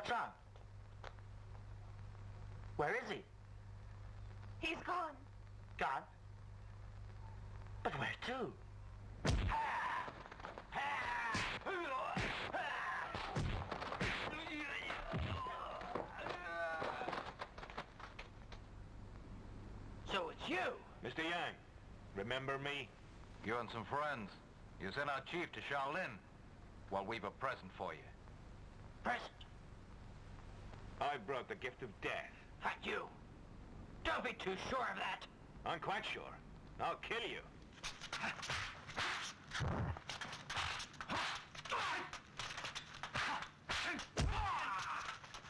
What's wrong? Where is he? He's gone. Gone? But where to? So it's you. Mr. Yang, remember me? You and some friends. You sent our chief to Shaolin. Well, we've a present for you. Present. I brought the gift of death. At you. Don't be too sure of that. I'm quite sure. I'll kill you.